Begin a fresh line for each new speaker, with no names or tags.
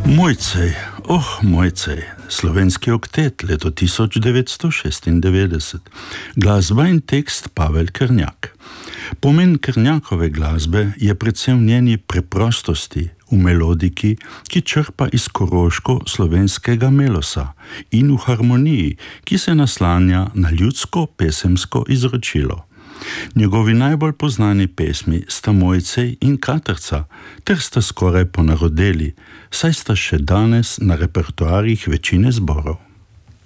Mojcej, Mojcej, slovenski oktet, leto 1996. Glasba in tekst Pavel Krnjak. Pomen Krnjakove glasbe je predvsem v njeni preprostosti, v melodiki, ki črpa iz koroško-slovenskega melosa, in v harmoniji, ki se naslanja na ljudsko pesemsko izročilo. Njegovi najbolj poznani pesmi sta Mojcej in Katrca, ter sta skoraj ponarodeli, saj sta še danes na repertoarjih večine zborov.